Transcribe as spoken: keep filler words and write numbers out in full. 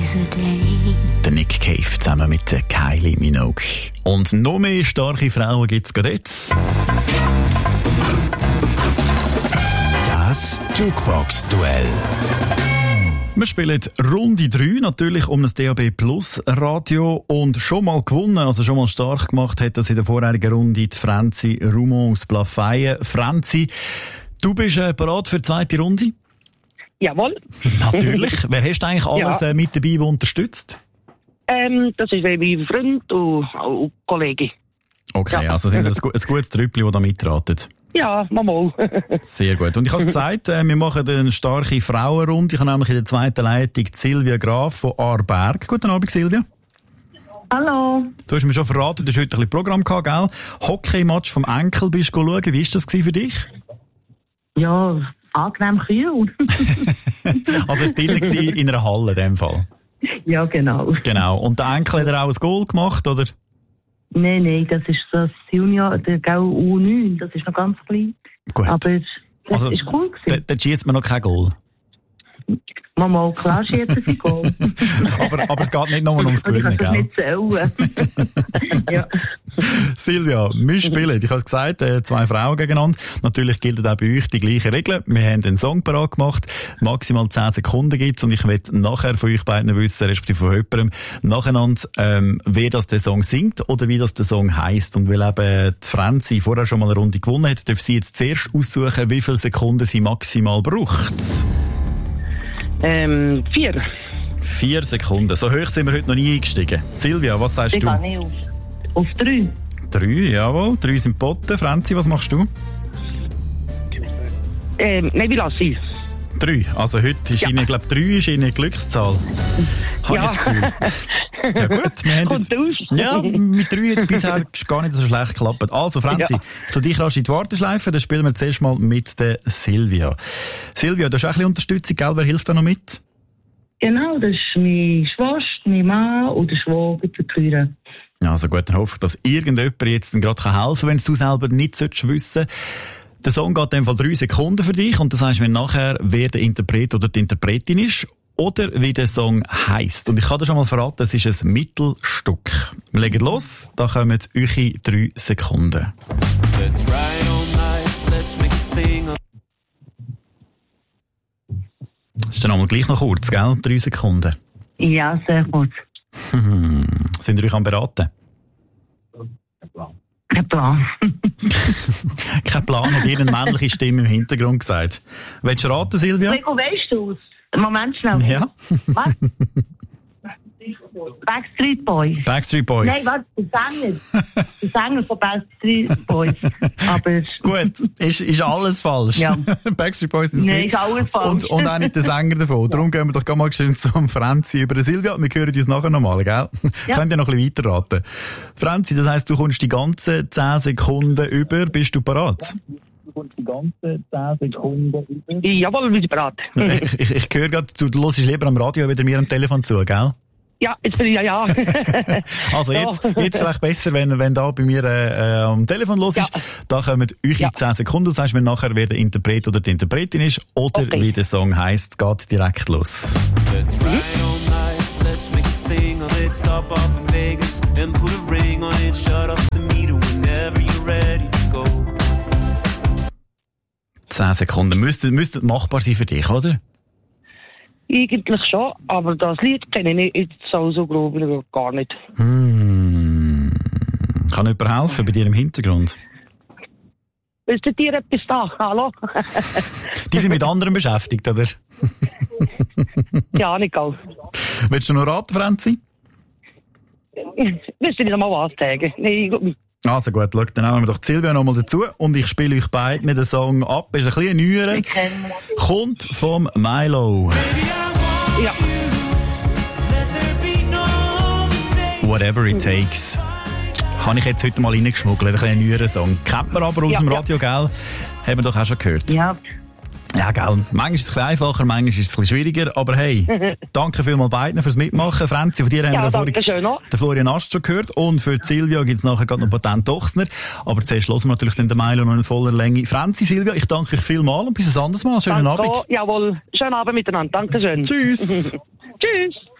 always a day. Der Nick Cave zusammen mit der Kylie Minogue. Und noch mehr starke Frauen gibt's gerade jetzt. Das Jukebox-Duell. Wir spielen Runde drei, natürlich um das D A B Plus Radio. Und schon mal gewonnen, also schon mal stark gemacht, hat das in der vorherigen Runde die Franzi Rumon aus Plafeyen. Franzi, du bist äh, bereit für die zweite Runde? Jawohl. Natürlich. Wer hast du eigentlich alles Ja. äh, mit dabei, der unterstützt? Ähm, das ist mein Freund und, und Kollege. Okay, Ja. also sind wir ein, gu- ein gutes Trüppli, das da mitratet. Ja, mal. Sehr gut. Und ich habe es gesagt, äh, wir machen eine starke Frauenrunde. Ich habe nämlich in der zweiten Leitung Silvia Graf von Aarberg. Guten Abend, Silvia. Hallo. Du hast mir schon verraten, du hast heute ein bisschen Programm gehabt, gell? Hockey-Match vom Enkel bist du schauen. Wie war das für dich? Ja, angenehm kühl. Also es war drinnen in einer Halle in dem Fall. Ja, genau. Genau. Und der Enkel hat er auch ein Goal gemacht, oder? Nein, nein, das ist das Junior, der Gau U neun, das ist noch ganz klein. Gut. Aber das Also, ist cool Da, gewesen. da schießt man noch kein Goal. Mama, klar schießen sie Goal. aber, aber es geht nicht nur ums Ich Gewinnen, kann das gell? nicht zählen. Ja. Silvia, wir spielen. Ich habe es gesagt, äh, zwei Frauen gegeneinander. Natürlich gilt auch bei euch die gleichen Regeln. Wir haben einen Song parat gemacht. Maximal zehn Sekunden gibt's und ich will nachher von euch beiden wissen, respektive von jemandem, nacheinander, ähm, wer das der Song singt oder wie das der Song heisst. Und weil eben die Franzi vorher schon mal eine Runde gewonnen hat, darf sie jetzt zuerst aussuchen, wie viele Sekunden sie maximal braucht. Ähm, vier. Vier Sekunden. So hoch sind wir heute noch nie eingestiegen. Silvia, was sagst Ich du? gehe nicht auf, auf drei. Drei, jawohl. Drei sind Botten. Franzi, was machst du? Ähm, nein, wie lasse ich? Drei. Also heute ist Ja. Ihnen, glaube drei ist Ihnen eine Glückszahl. Habe Ja. ich das Gefühl. Ja gut, wir haben Und jetzt... du? Ja, mit drei jetzt bisher gar nicht so schlecht geklappt. Also Franzi, Ja. ich tu dich rasch in die Warteschleife, dann spielen wir zuerst mal mit der Silvia. Silvia, du hast auch ein bisschen Unterstützung, gell? Wer hilft da noch mit? Genau, das ist meine Schwester, mein Mann und der Schwager, der Küre. Ja, also gut, dann hoffe ich, dass irgendjemand jetzt gerade helfen kann, wenn du selber nicht wissen solltest. Der Song geht in dem Fall drei Sekunden für dich und das heißt mir nachher, wer der Interpret oder die Interpretin ist oder wie der Song heisst. Und ich kann dir schon mal verraten, es ist ein Mittelstück. Wir legen los, da kommen eure drei Sekunden. Let's ride all night, let's make a thing of. Das ist dann einmal gleich noch kurz, gell? Drei Sekunden. Ja, sehr gut. Hm. Sind ihr euch am Beraten? Kein Plan. Kein Plan, hat irgendeine männliche Stimme im Hintergrund gesagt. Willst du raten, Silvia? Rico, weißt du es? Moment schnell. Ja. Was? Backstreet Boys. Backstreet Boys. Nein, warte, der Sänger. Der Sänger von Backstreet Boys. Aber... Gut, ist, ist alles falsch. Ja. Backstreet Boys sind Nein, nicht. ist alles falsch. Und, und auch nicht der Sänger davon. Darum gehen wir doch mal schön zum Franzi über Silvia. Wir hören uns nachher nochmal, gell? Ja. Könnt ihr noch ein bisschen weiterraten. Franzi, das heisst, du kommst die ganzen zehn Sekunden über. Bist du parat? Die ganze zehn Sekunden über. Jawohl, bin ich bereit. ich, ich, ich höre gerade, du hörst lieber am Radio, wieder mir am Telefon zu, gell? Ja, jetzt bin ich ja, ja. Also jetzt, jetzt vielleicht besser, wenn, wenn da bei mir äh, äh, am Telefon los ist. Ja. Da kommen eure Ja. zehn Sekunden. Du sagst mir nachher, wer der Interpret oder die Interpretin ist oder Okay. wie der Song heisst. Geht direkt los. Let's ride all night, let's make a thing of it. Stop off in Vegas and put a ring on it. Shut off the meter whenever you're ready to go. zehn Sekunden. Müsste, müsste machbar sein für dich, oder? Eigentlich schon, aber das Lied kenne ich nicht. Jetzt so, so grob ich gar nicht. Hm. Kann jemand helfen bei dir im Hintergrund? Willst du dir etwas da? Hallo? Die sind mit anderen beschäftigt, oder? Ja, nicht ganz. Willst du noch raten, Franzi? Willst du nicht einmal was sagen? Nein, gut. Also gut, schau, dann nehmen wir doch die Silvia noch mal dazu und ich spiele euch beiden den Song ab. Ist ein bisschen neuer. Kommt vom Milo. Ja. Whatever it takes. Habe ich jetzt heute mal reingeschmuggelt. Ein bisschen neuerer Song. Kennt man aber aus Ja, dem ja. Radio, gell? Haben wir doch auch schon gehört. Ja. Ja, gell. Manchmal ist es ein bisschen einfacher, manchmal ist es ein bisschen schwieriger. Aber hey, danke vielmals beiden fürs Mitmachen. Franzi, von dir haben Ja, wir danke vorhin schön auch. den Florian Ast schon gehört. Und für die Silvia gibt es nachher gerade noch Patent Dochsner. Aber zuerst hören wir natürlich den Milo noch in voller Länge. Franzi, Silvia, ich danke euch vielmals und bis ein anderes Mal. Schönen Danke Abend. auch. Jawohl, schönen Abend miteinander. Dankeschön. Tschüss. Tschüss.